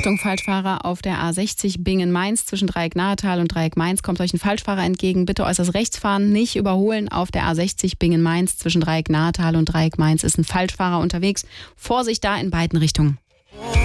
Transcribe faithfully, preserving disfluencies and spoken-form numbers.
Achtung, Falschfahrer auf der A sechzig Bingen-Mainz zwischen Dreieck Nahetal und Dreieck Mainz kommt euch ein Falschfahrer entgegen. Bitte äußerst rechts fahren, nicht überholen. Auf der A sechzig Bingen-Mainz zwischen Dreieck Nahetal und Dreieck Mainz ist ein Falschfahrer unterwegs. Vorsicht da in beiden Richtungen.